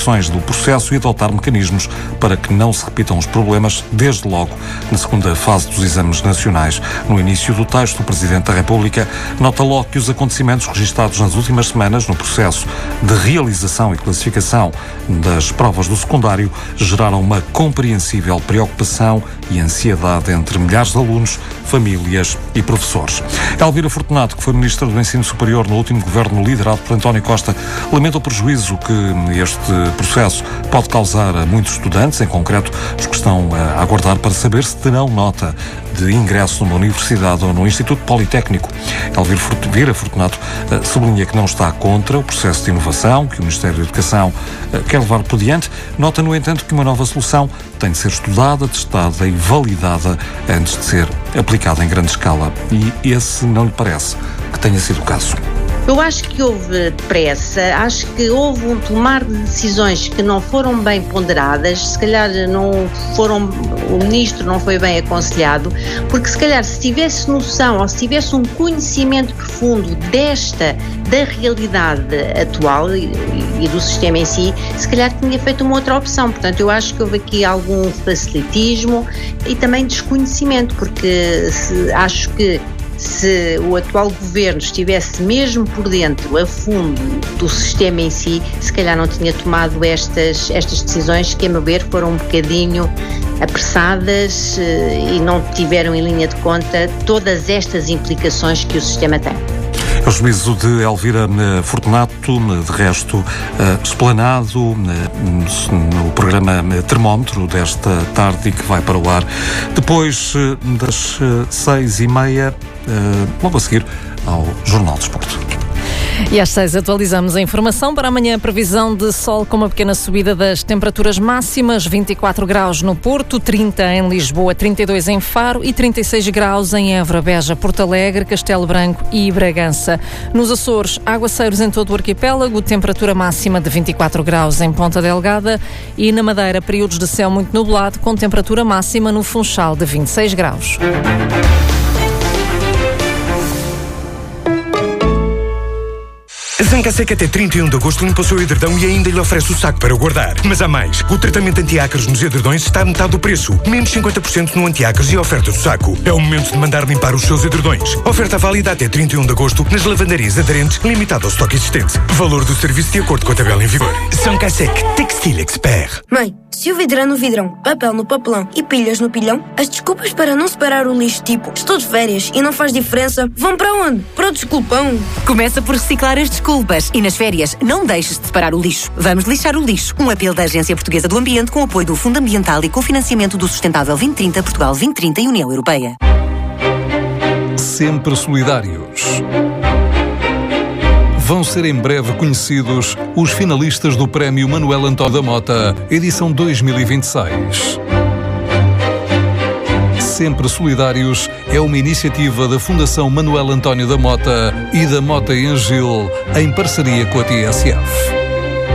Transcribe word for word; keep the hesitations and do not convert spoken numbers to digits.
do processo e adotar mecanismos para que não se repitam os problemas, desde logo na segunda fase dos exames nacionais. No início do texto, o Presidente da República nota logo que os acontecimentos registados nas últimas semanas no processo de realização e classificação das provas do secundário geraram uma compreensível preocupação e ansiedade entre milhares de alunos, famílias e professores. Elvira Fortunato, que foi Ministra do Ensino Superior no último governo liderado por António Costa, lamenta o prejuízo que este processo pode causar a muitos estudantes, em concreto os que estão a aguardar para saber se terão nota de ingresso numa universidade ou num Instituto Politécnico. Elvira Fortunato sublinha que não está contra o processo de inovação que o Ministério da Educação quer levar por diante. Nota, no entanto, que uma nova solução tem de ser estudada, testada e validada antes de ser aplicada em grande escala. E esse não lhe parece que tenha sido o caso? Eu acho que houve pressa, acho que houve um tomar de decisões que não foram bem ponderadas, se calhar não foram, o Ministro não foi bem aconselhado, porque se calhar se tivesse noção ou se tivesse um conhecimento profundo desta, da realidade atual e, e do sistema em si, se calhar tinha feito uma outra opção. Portanto, eu acho que houve aqui algum facilitismo e também desconhecimento, porque se, acho que se o atual governo estivesse mesmo por dentro, a fundo, do sistema em si, se calhar não tinha tomado estas, estas decisões que, a meu ver, foram um bocadinho apressadas e não tiveram em linha de conta todas estas implicações que o sistema tem. É o juízo de Elvira Fortunato, de resto explanado no programa Termómetro desta tarde e que vai para o ar depois das seis e meia, logo a seguir ao Jornal de Desporto. E às seis atualizamos a informação. Para amanhã, a previsão de sol com uma pequena subida das temperaturas máximas, vinte e quatro graus no Porto, trinta em Lisboa, trinta e dois em Faro e trinta e seis graus em Évora, Beja, Porto Alegre, Castelo Branco e Bragança. Nos Açores, aguaceiros em todo o arquipélago, temperatura máxima de vinte e quatro graus em Ponta Delgada e na Madeira, períodos de céu muito nublado com temperatura máxima no Funchal de vinte e seis graus. A Zanca Seca até trinta e um de agosto limpa o seu edredão e ainda lhe oferece o saco para guardar. Mas há mais. O tratamento anti-ácaros nos edredões está a metade do preço. Menos cinquenta por cento no anti-ácaros e a oferta do saco. É o momento de mandar limpar os seus edredões. Oferta válida até trinta e um de agosto nas lavandarias aderentes, limitado ao estoque existente. Valor do serviço de acordo com a tabela em vigor. Zanca Seca Textile Expert. Mãe, se o vidro é no vidrão, papel no papelão e pilhas no pilhão, as desculpas para não separar o lixo, tipo, estou de férias e não faz diferença, vão para onde? Para o desculpão. Começa por reciclar as desculpas e nas férias não deixes de separar o lixo. Vamos lixar o lixo. Um apelo da Agência Portuguesa do Ambiente com apoio do Fundo Ambiental e cofinanciamento do Sustentável vinte trinta, Portugal vinte trinta e União Europeia. Sempre solidários. Vão ser em breve conhecidos os finalistas do Prémio Manuel António da Mota, edição dois mil e vinte e seis. Sempre Solidários é uma iniciativa da Fundação Manuel António da Mota e da Mota em Gil, em parceria com a T S F.